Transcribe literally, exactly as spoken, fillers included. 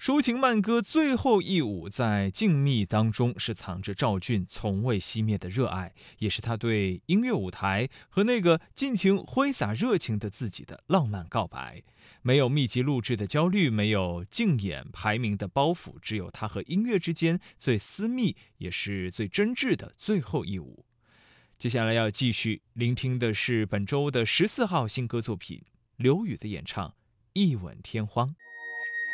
抒情慢歌最后一舞，在静谧当中是藏着赵俊从未熄灭的热爱，也是他对音乐舞台和那个尽情挥洒热情的自己的浪漫告白。没有密集录制的焦虑，没有竞演排名的包袱，只有他和音乐之间最私密也是最真挚的最后一舞。接下来要继续聆听的是本周的十四号新歌作品，刘宇的演唱《一吻天荒》。